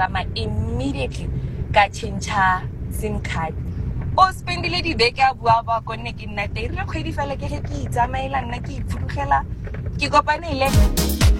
tsamaya immediately ka change SIM card. O spendile dibeke a bua ba konne ke nna teng re kgwedi fela ke ge ke itsamaela nna ke ipfudugela ke kopane le